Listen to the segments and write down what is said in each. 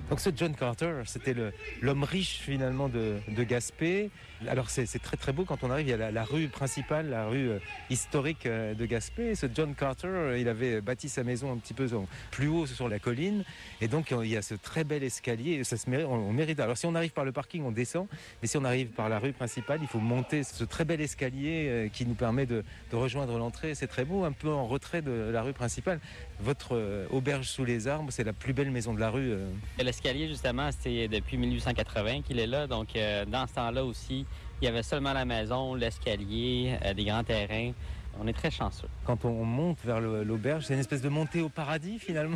Donc ce John Carter, c'était l'homme riche finalement de Gaspé. Alors c'est très très beau quand on arrive, il y a la rue principale, la rue historique de Gaspé. Ce John Carter, il avait bâti sa maison un petit peu plus haut sur la colline. Et donc il y a ce très bel escalier, ça se mérite, on mérite. Alors si on arrive par le parking, on descend. Mais si on arrive par la rue principale, il faut monter ce très bel escalier qui nous permet de rejoindre l'entrée. C'est très beau, un peu en retrait de la rue principale. Votre auberge sous les arbres, c'est la plus belle maison de la rue. L'escalier, justement, c'est depuis 1880 qu'il est là. Donc, dans ce temps-là aussi, il y avait seulement la maison, l'escalier, des grands terrains. On est très chanceux. Quand on monte vers l'auberge, c'est une espèce de montée au paradis, finalement.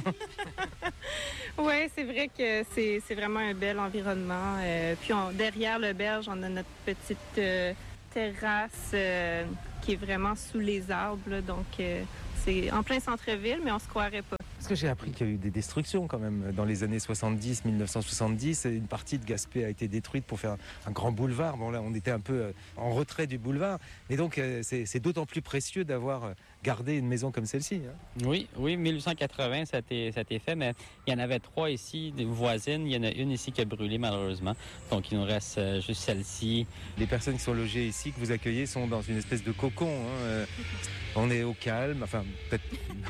Oui, c'est vrai que c'est vraiment un bel environnement. Puis derrière l'auberge, on a notre petite terrasse qui est vraiment sous les arbres. Là, donc, c'est en plein centre-ville, mais on se croirait pas. Parce que j'ai appris qu'il y a eu des destructions quand même dans les années 70, 1970. Une partie de Gaspé a été détruite pour faire un grand boulevard. Bon là, on était un peu en retrait du boulevard. Mais donc, c'est d'autant plus précieux d'avoir gardé une maison comme celle-ci. Hein. Oui, 1880, ça a été fait, mais il y en avait 3 ici, des voisines. Il y en a une ici qui a brûlé malheureusement. Donc, il nous reste juste celle-ci. Les personnes qui sont logées ici, que vous accueillez, sont dans une espèce de cocon. Hein. On est au calme, enfin peut-être...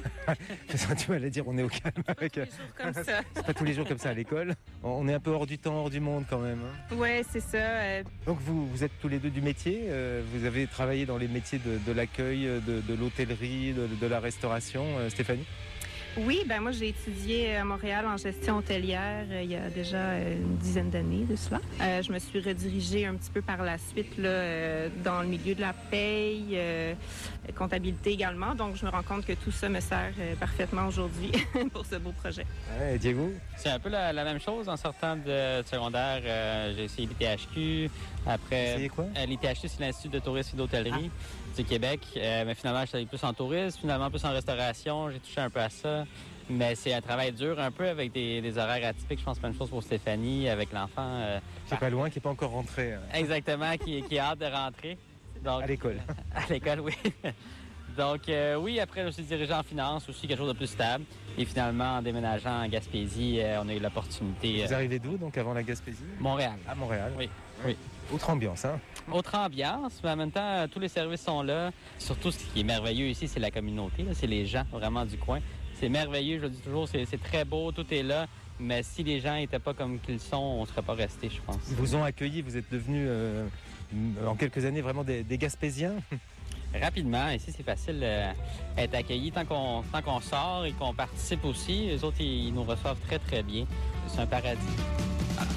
J'ai du mal à dire on est au calme avec... C'est pas tous les jours comme ça à l'école. On est un peu hors du temps, hors du monde quand même. Hein. Oui, c'est ça. Donc vous êtes tous les deux du métier. Vous avez travaillé dans les métiers de l'accueil, de l'hôtellerie, de la restauration. Stéphanie? Oui, ben moi j'ai étudié à Montréal en gestion hôtelière il y a déjà une dizaine d'années de cela. Je me suis redirigée un petit peu par la suite là, dans le milieu de la paye, comptabilité également. Donc je me rends compte que tout ça me sert parfaitement aujourd'hui pour ce beau projet. Ouais, Diego? C'est un peu la même chose en sortant de secondaire. J'ai essayé l'ITHQ. Après, essayé quoi? L'ITHQ, c'est l'Institut de tourisme et d'hôtellerie du Québec. Mais finalement, je suis allé plus en tourisme, finalement plus en restauration. J'ai touché un peu à ça. Mais c'est un travail dur un peu avec des horaires atypiques. Je pense que c'est une chose pour Stéphanie avec l'enfant. C'est pas loin, qui n'est pas encore rentré. Exactement, qui a hâte de rentrer. Donc, à l'école. À l'école, oui. Donc, oui, après, je me suis dirigé en finance, aussi quelque chose de plus stable. Et finalement, en déménageant en Gaspésie, on a eu l'opportunité... Vous arrivez d'où, donc, avant la Gaspésie? Montréal. À Montréal? Oui. Autre ambiance, hein? Autre ambiance, mais en même temps, tous les services sont là. Surtout, ce qui est merveilleux ici, c'est la communauté. Là. C'est les gens, vraiment, du coin. C'est merveilleux, je le dis toujours, c'est très beau, tout est là. Mais si les gens n'étaient pas comme qu'ils sont, on ne serait pas restés, je pense. Ils vous ont accueilli, vous êtes devenus, en quelques années, vraiment des Gaspésiens? Rapidement, ici c'est facile d'être accueilli tant qu'on sort et qu'on participe aussi. Les autres, ils nous reçoivent très très bien. C'est un paradis.